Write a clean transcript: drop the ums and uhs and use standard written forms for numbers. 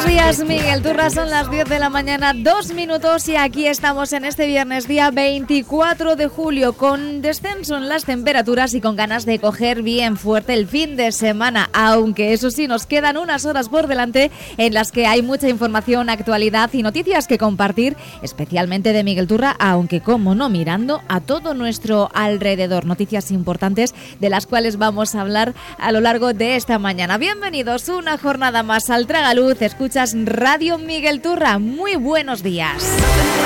días, Miguel Turra, son las 10 de la mañana, 2 minutos y aquí estamos en este viernes, día 24 de julio, con descenso en las temperaturas y con ganas de coger bien fuerte el fin de semana, aunque eso sí, nos quedan unas horas por delante en las que hay mucha información, actualidad y noticias que compartir, especialmente de Miguel Turra, aunque como no, mirando a todo nuestro alrededor, noticias importantes de las cuales vamos a hablar a lo largo de esta mañana. Bienvenidos una jornada más al Tragaluz. Escuchas Radio Miguel Turra. Muy buenos días.